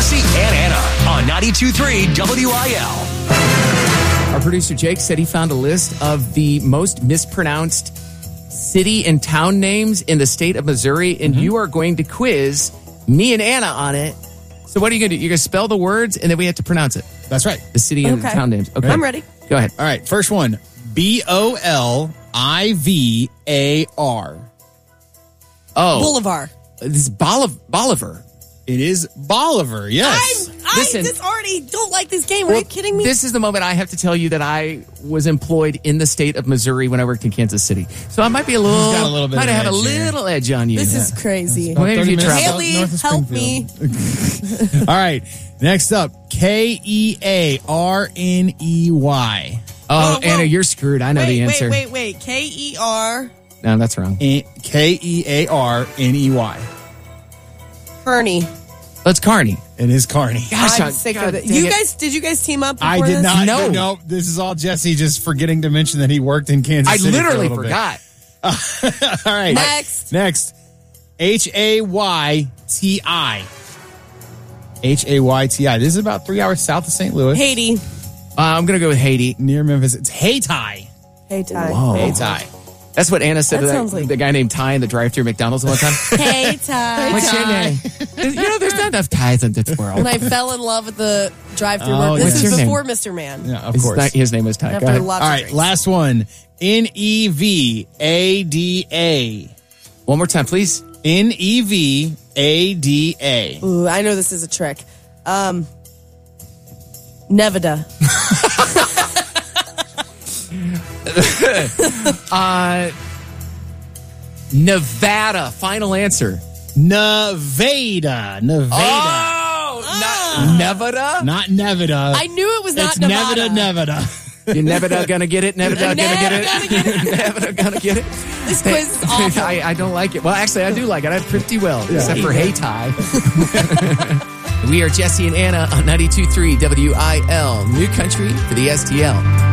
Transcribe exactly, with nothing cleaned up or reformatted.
Jesse and Anna on ninety-two point three W I L. Our producer Jake said he found a list of the most mispronounced city and town names in the state of Missouri, and mm-hmm. you are going to quiz me and Anna on it. So what are you going to do? You're going to spell the words, and then we have to pronounce it. That's right. The city and okay. the town names. Okay. I'm ready. Go ahead. All right. First one. B O L I V A R. Oh. Boulevard. This is Boliv- Bolivar. It is Bolivar, yes. I'm, I Listen, just already don't like this game. Are well, you kidding me? This is the moment I have to tell you that I was employed in the state of Missouri when I worked in Kansas City. So I might be a little, got a little bit might of have a edge here. little edge on you. This Yeah. is crazy. Well, maybe if you travel. Haley, north of help me. All right. Next up, K E A R N E Y. Oh, Whoa, whoa. Anna, you're screwed. I know wait, the answer. Wait, wait, wait. K E R. No, that's wrong. K E A R N E Y. Kearney. That's Kearney. It is Kearney. Gosh, I'm I- sick God of it. dang You it. guys, did you guys team up? I before did this? not. No. No, this is all Jesse just forgetting to mention that he worked in Kansas I City. literally for a little forgot. bit. All right. Next. Next. H A Y T I. H A Y T I. This is about three hours south of Saint Louis. Haiti. Uh, I'm going to go with Haiti. Near Memphis. It's Hayti. Hey, Ty. Whoa. Hayti. That's what Anna said That to that, sounds like- the guy named Ty in the drive-thru McDonald's one time. Hey, Ty. What's your name? You know, there's not enough Ties in this world. When I fell in love with the drive-thru Oh, work. yeah. This What's is your name? before Mister Man. Yeah, of His, course. not- his name was Ty. Go After ahead. lots All of right. drinks. Last one. N E V A D A. One more time, please. N E V A D A. Ooh, I know this is a trick. Um, Nevada. Uh, Nevada. Final answer. Nevada. Nevada. Oh, not Nevada? Not Nevada. I knew it was not it's Nevada. Nevada, Nevada. You're Nevada gonna get it. Nevada gonna Never get it. gonna get it. Never gonna get it. This quiz is awful. I, I don't like it. Well, actually, I do like it. I pretty well, except for Hey Ty. We are Jesse and Anna on ninety-two point three W I L, New Country for the S T L.